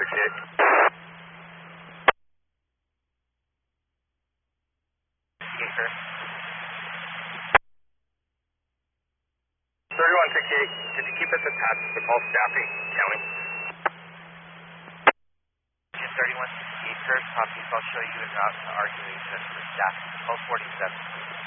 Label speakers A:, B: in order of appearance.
A: Negotiate.
B: Yes, sir.
A: 3168, could you keep us attached to call staffing, county?
B: Engine 3168, sir. Copy. I'll show you a route to RUHS for staff. 1247.